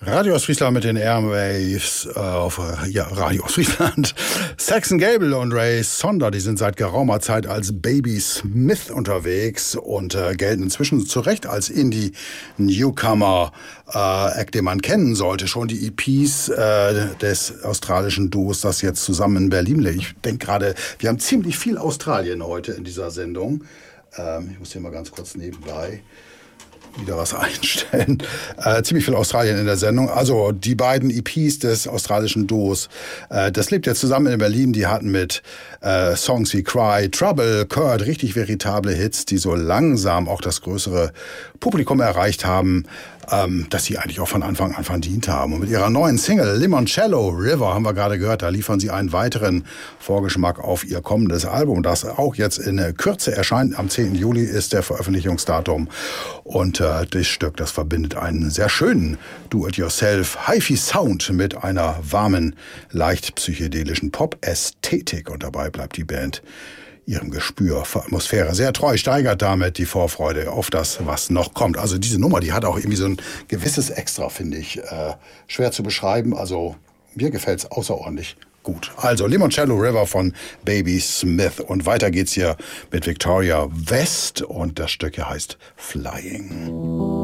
Radio Ostfriesland mit den Airwaves auf Radio Ostfriesland. Saxon Gable und Ray Sonder, die sind seit geraumer Zeit als Baby Smith unterwegs und gelten inzwischen zu Recht als Indie-Newcomer-Act, den man kennen sollte. Schon die EPs des australischen Duos, das jetzt zusammen in Berlin lebt. Ich denke gerade, wir haben ziemlich viel Australien heute in dieser Sendung. Ich muss hier mal ganz kurz nebenbei wieder was einstellen. Ziemlich viel Australien in der Sendung. Also die beiden EPs des australischen Duos, das lebt jetzt zusammen in Berlin. Die hatten mit Songs wie Cry, Trouble, Kurt richtig veritable Hits, die so langsam auch das größere Publikum erreicht haben, dass sie eigentlich auch von Anfang an verdient haben. Und mit ihrer neuen Single Limoncello River haben wir gerade gehört, da liefern sie einen weiteren Vorgeschmack auf ihr kommendes Album, das auch jetzt in Kürze erscheint. Am 10. Juli ist der Veröffentlichungsdatum. Und das Stück, das verbindet einen sehr schönen Do-it-yourself Hi-Fi-Sound mit einer warmen, leicht psychedelischen Pop-Ästhetik. Und dabei bleibt die Band ihrem Gespür für Atmosphäre sehr treu, steigert damit die Vorfreude auf das, was noch kommt. Also diese Nummer, die hat auch irgendwie so ein gewisses Extra, finde ich. Schwer zu beschreiben, also mir gefällt's außerordentlich gut. Also Limoncello River von Baby Smith. Und weiter geht's hier mit Victoria West und das Stück hier heißt Flying.